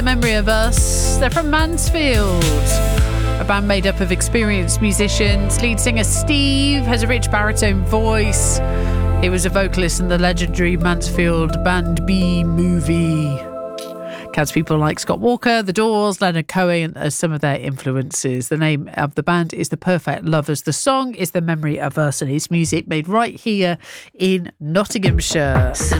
Memory of Us. They're from Mansfield, a band made up of experienced musicians. Lead singer Steve has a rich baritone voice. He was a vocalist in the legendary Mansfield Band B movie. Counts people like Scott Walker, The Doors, Leonard Cohen as some of their influences. The name of the band is The Perfect Lovers. The song is The Memory of Us, and it's music made right here in Nottinghamshire.